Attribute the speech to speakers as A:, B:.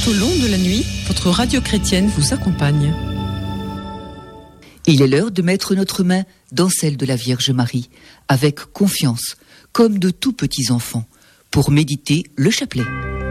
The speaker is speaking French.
A: Tout au long de la nuit, votre radio chrétienne vous accompagne.
B: Il est l'heure de mettre notre main dans celle de la Vierge Marie, avec confiance, comme de tout petits enfants, pour méditer le chapelet.